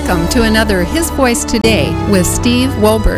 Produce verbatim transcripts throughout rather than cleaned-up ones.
Welcome to another His Voice Today with Steve Wohlberg.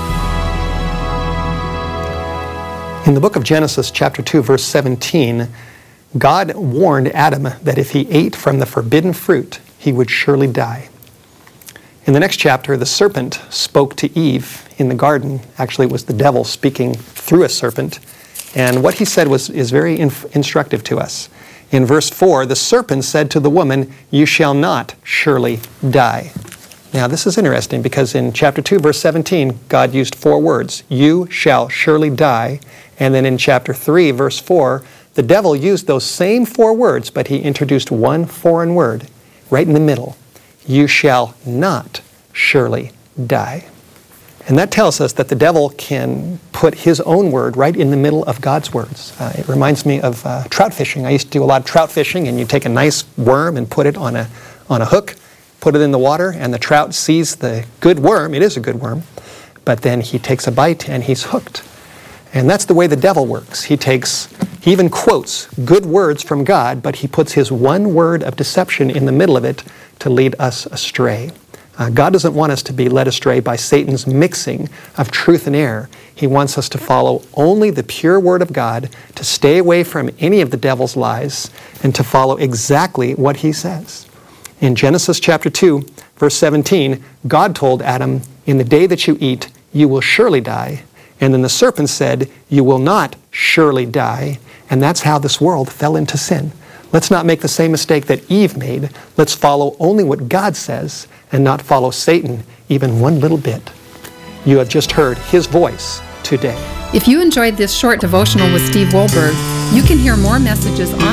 In the book of Genesis, chapter two, verse seventeen, God warned Adam that if he ate from the forbidden fruit, he would surely die. In the next chapter, the serpent spoke to Eve in the garden. Actually, it was the devil speaking through a serpent. And what he said was is very inf- instructive to us. In verse four, the serpent said to the woman, "You shall not surely die." Now, this is interesting because in chapter two, verse seventeen, God used four words. You shall surely die. And then in chapter three, verse four, the devil used those same four words, but he introduced one foreign word right in the middle. You shall not surely die. And that tells us that the devil can put his own word right in the middle of God's words. Uh, it reminds me of uh, trout fishing. I used to do a lot of trout fishing, and you take a nice worm and put it on a, on a hook, put it in the water, and the trout sees the good worm. It is a good worm. But then he takes a bite, and he's hooked. And that's the way the devil works. He takes, he even quotes good words from God, but he puts his one word of deception in the middle of it to lead us astray. Uh, God doesn't want us to be led astray by Satan's mixing of truth and error. He wants us to follow only the pure Word of God, to stay away from any of the devil's lies, and to follow exactly what he says. In Genesis chapter two, verse seventeen, God told Adam, "In the day that you eat, you will surely die." And then the serpent said, "You will not surely die." And that's how this world fell into sin. Let's not make the same mistake that Eve made. Let's follow only what God says and not follow Satan even one little bit. You have just heard His voice today. If you enjoyed this short devotional with Steve Wohlberg, you can hear more messages on